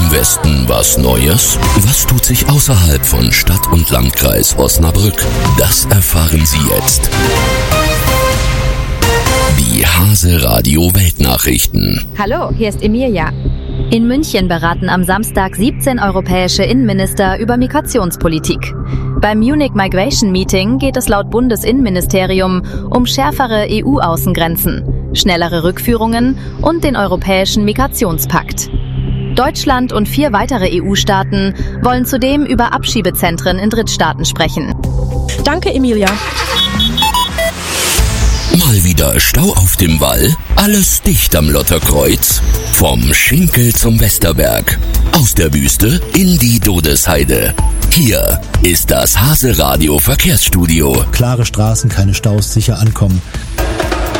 im Westen was Neues? Was tut sich außerhalb von Stadt und Landkreis Osnabrück? Das erfahren Sie jetzt. Die Hase Radio Weltnachrichten. Hallo, hier ist Emilia. In München beraten am Samstag 17 europäische Innenminister über Migrationspolitik. Beim Munich Migration Meeting geht es laut Bundesinnenministerium um schärfere EU-Außengrenzen, schnellere Rückführungen und den Europäischen Migrationspakt. Deutschland und 4 weitere EU-Staaten wollen zudem über Abschiebezentren in Drittstaaten sprechen. Danke, Emilia. Mal wieder Stau auf dem Wall? Alles dicht am Lotterkreuz? Vom Schinkel zum Westerberg. Aus der Wüste in die Dodesheide. Hier ist das Hase Radio Verkehrsstudio. Klare Straßen, keine Staus, sicher ankommen.